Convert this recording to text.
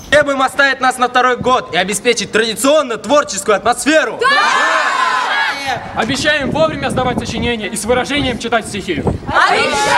Требуем оставить нас на второй год и обеспечить традиционную творческую атмосферу. Обещаем вовремя сдавать сочинения и с выражением читать стихи. Обещаем!